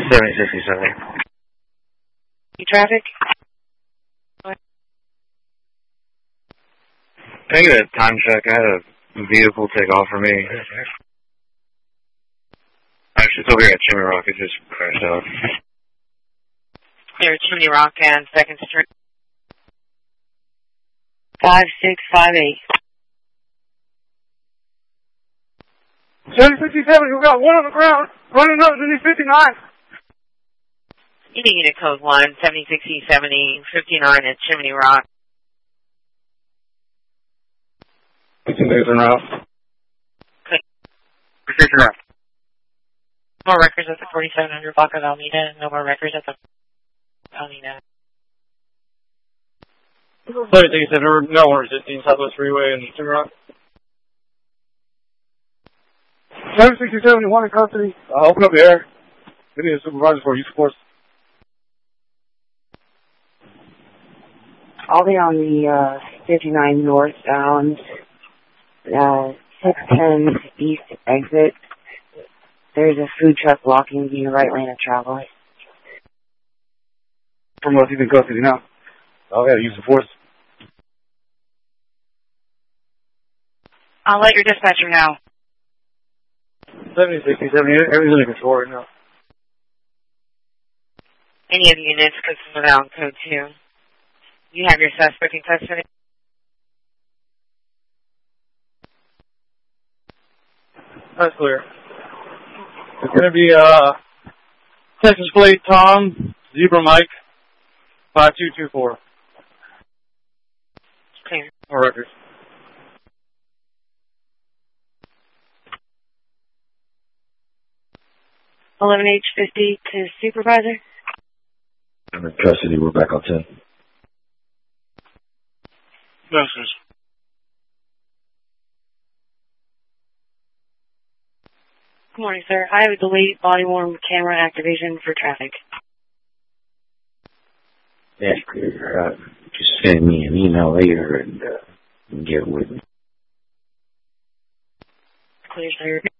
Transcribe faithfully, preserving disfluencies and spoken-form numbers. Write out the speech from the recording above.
seventy sixty-seven. Traffic? Can I get a time check? I had a vehicle take off for me. Actually, it's over here at Chimney Rock. It just crashed out. Here at Chimney Rock and second Street. five six five eight. seventy sixty-seven, we got one on the ground, running up to the fifty-nine. Eating unit code one, seventy sixty seventy fifty-nine at Chimney Rock. fifteen days in route. Okay. fifteen route. No more records at the forty-seven hundred block of Alameda. No more records at the Alameda. seventy sixty-seven, no more resisting Southwest Freeway and Chimney Rock. seven sixty-seven, you want in custody? Uh, open up the air. We need a supervisor for use of force. I'll be on the uh, fifty-nine northbound, uh, six ten east exit. There's a food truck blocking the right lane of travel. From what you in custody now? I'll have use of force. I'll let your dispatcher know. seventy sixty-seven, everything's under control right now. Any of the units could move out in code two. You have your suspect in custody? That's clear. It's going to be, uh, Texas plate Tom, Zebra Mike, five two two four. Clear. More records. eleven H fifty to supervisor? I'm in custody. We're back on ten. Yes, sir. Good morning, sir. I have a delayed body-worn camera activation for traffic. That's clear. Uh, just send me an email later and, uh, and get with me. Clear, sir.